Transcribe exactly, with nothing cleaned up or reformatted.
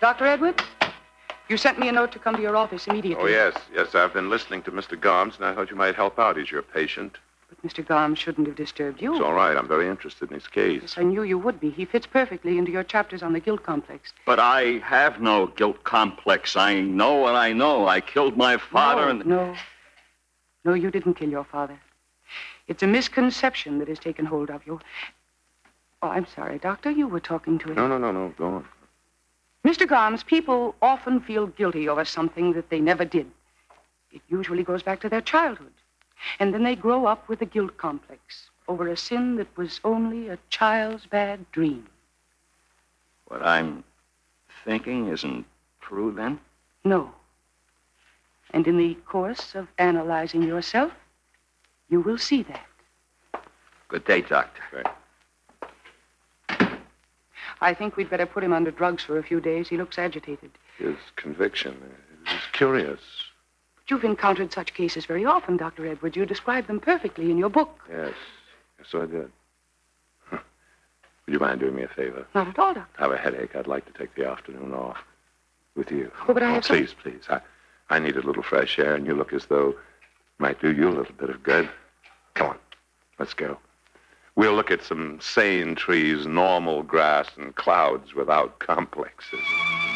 Doctor Edwards, you sent me a note to come to your office immediately. Oh, yes. Yes, I've been listening to Mister Gomes, and I thought you might help out. He's your patient. But Mister Gomes shouldn't have disturbed you. It's all right. I'm very interested in his case. Yes, I knew you would be. He fits perfectly into your chapters on the guilt complex. But I have no guilt complex. I know what I know. I killed my father no, and... No, no, you didn't kill your father. It's a misconception that has taken hold of you. Oh, I'm sorry, Doctor. You were talking to him. No, no, no, no. Go on. Mister Gomes, people often feel guilty over something that they never did. It usually goes back to their childhood. And then they grow up with a guilt complex over a sin that was only a child's bad dream. What I'm thinking isn't true, then? No. And in the course of analyzing yourself, you will see that. Good day, Doctor. Right. I think we'd better put him under drugs for a few days. He looks agitated. His conviction is curious. But you've encountered such cases very often, Doctor Edwards. You describe them perfectly in your book. Yes. Yes, I did. Huh. Would you mind doing me a favor? Not at all, Doctor. I have a headache. I'd like to take the afternoon off with you. Oh, but I oh, have some- please, please. I, I need a little fresh air, and you look as though it might do you a little bit of good. Come on. Let's go. We'll look at some sane trees, normal grass, and clouds without complexes.